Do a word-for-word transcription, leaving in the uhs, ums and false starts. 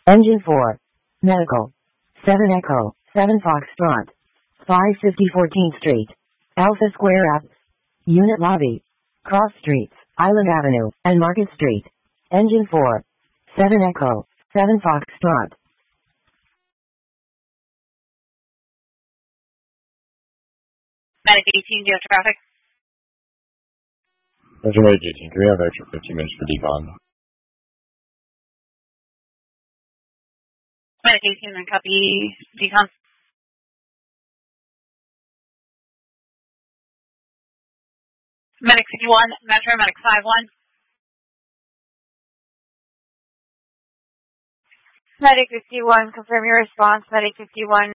Engine four. Medical. seven Echo, seven Foxtrot. five fifty fourteenth Street. Alpha Square Ave. Unit Lobby. Cross Streets, Island Avenue, and Market Street. Engine four. seven Echo, seven Foxtrot. Medic eighteen, do you have traffic? Engine eighteen, can we have extra fifteen minutes for decon? Medic eighteen, then copy decon. Medic fifty-one, Metro, Medic five one. Medic fifty-one, confirm your response. Medic fifty-one.